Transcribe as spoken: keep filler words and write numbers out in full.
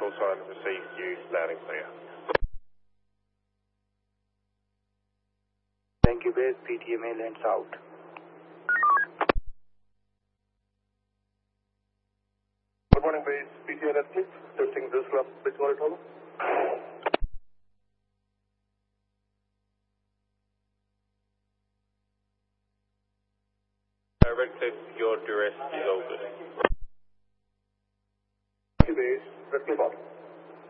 call sign received, you landing clear. Thank you, base. P T M A lands out. Good morning, base. P T M A please. Testing this lab, Bridgewater Tower. Uh, Red Cliff, your duress is all good. Thank you, base. Red Cliff out.